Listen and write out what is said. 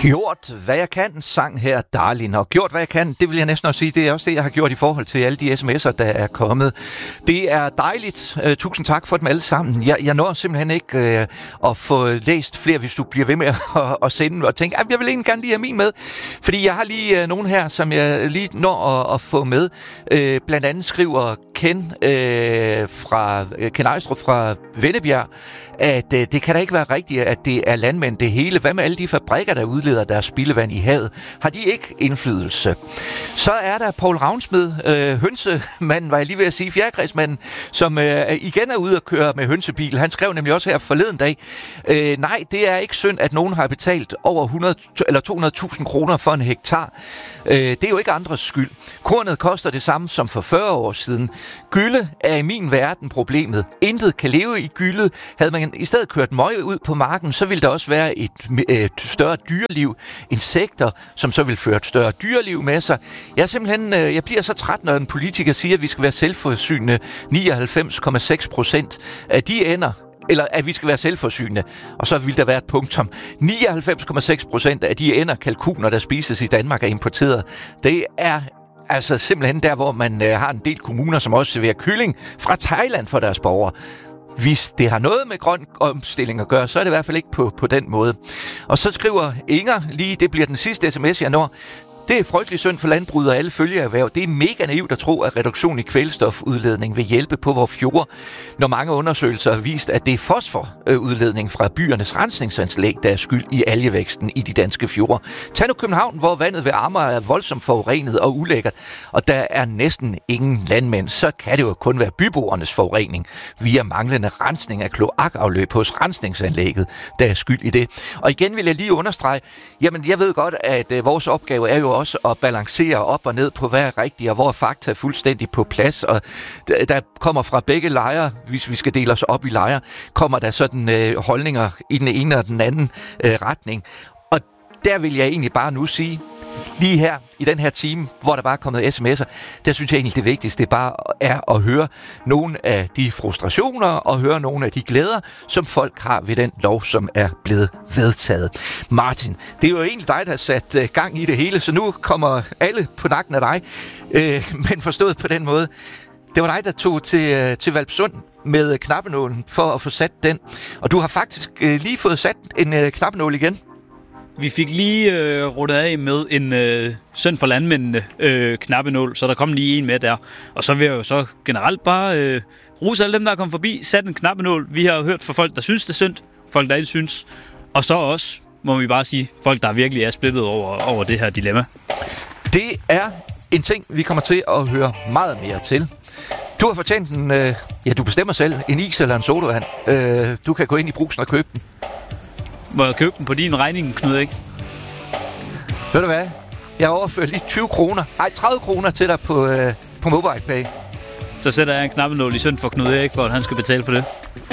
Gjort, hvad jeg kan, sang her, Darlin. Og gjort, hvad jeg kan, det vil jeg næsten også sige, det er også det, jeg har gjort i forhold til alle de sms'er, der er kommet. Det er dejligt. Tusind tak for dem alle sammen. Jeg når simpelthen ikke at få læst flere, hvis du bliver ved med at sende og tænke, jeg vil egentlig gerne lige have min med. Fordi jeg har lige nogen her, som jeg lige når at få med. Blandt andet skriver Ken Ejstrup fra Vennebjerg, at det kan da ikke være rigtigt, at det er landmænd det hele. Hvad med alle de fabrikker, der udleder deres spildevand i havet? Har de ikke indflydelse? Så er der Poul Ravnsmed, hønsemanden, var jeg lige ved at sige, fjerkræsmanden, som igen er ude at køre med hønsebil. Han skrev nemlig også her forleden dag, nej, det er ikke synd, at nogen har betalt over 100 eller 200.000 kroner for en hektar. Det er jo ikke andres skyld. Kornet koster det samme som for 40 år siden. Gylde er i min verden problemet. Intet kan leve i gyldet. Havde man i stedet kørt møg ud på marken, så ville der også være et større dyreliv. Insekter, som så vil føre et større dyreliv med sig. Jeg bliver så træt, når en politiker siger, at vi skal være selvforsynende 99,6% af de ender, eller at vi skal være selvforsynende. Og så vil der være et punktum. 99,6% af de ender, kalkuner, der spises i Danmark, er importeret. Det er altså simpelthen der, hvor man har en del kommuner, som også serverer kylling fra Thailand for deres borgere. Hvis det har noget med grøn omstilling at gøre, så er det i hvert fald ikke på den måde. Og så skriver Inger lige, det bliver den sidste sms, jeg når. Det er frygtelig synd for landbruget og alle følgeerhverv. Det er mega naivt at tro, at reduktion i kvælstofudledning vil hjælpe på vores fjorde, når mange undersøgelser har vist, at det er fosforudledning fra byernes rensningsanlæg, der er skyld i algevæksten i de danske fjorde. Tag nu København, hvor vandet ved Amager er voldsomt forurenet og ulækkert, og der er næsten ingen landmænd. Så kan det jo kun være byboernes forurening via manglende rensning af kloakafløb hos rensningsanlægget, der er skyld i det. Og igen vil jeg lige understrege, jamen jeg ved godt, at vores opgave er jo også at balancere op og ned på, hvad er rigtigt, og hvor er fakta fuldstændig på plads. Og der kommer fra begge lejre, hvis vi skal dele os op i lejre, kommer der sådan holdninger i den ene og den anden retning. Og der vil jeg egentlig bare nu sige, lige her i den her time, hvor der bare er kommet sms'er, der synes jeg egentlig det vigtigste, det bare er at høre nogle af de frustrationer og høre nogle af de glæder, som folk har ved den lov, som er blevet vedtaget. Martin, det er jo egentlig dig, der har sat gang i det hele, så nu kommer alle på nakken af dig, men forstået på den måde. Det var dig, der tog til Hvalpsund med knappenålen for at få sat den, og du har faktisk lige fået sat en knappenål igen. Vi fik lige ruttet af med en synd for landmændene knappenål, så der kom lige en med der. Og så vil jeg jo så generelt bare rose alle dem, der er kommet forbi, sat en knappenål. Vi har hørt fra folk, der synes, det er synd, folk, der ikke synes. Og så også, må vi bare sige, folk, der virkelig er splittet over det her dilemma. Det er en ting, vi kommer til at høre meget mere til. Du har fortjent en, du bestemmer selv, en is eller en sodavand. Du kan gå ind i Brugsen og købe den. Må jeg købe den på din regning, Knud, ikke? Ved du hvad? Jeg overfører lige 20 kroner. 30 kroner til dig på MobilePay. Så sætter jeg en knappenål i synd for Knud, ikke? For at han skal betale for det.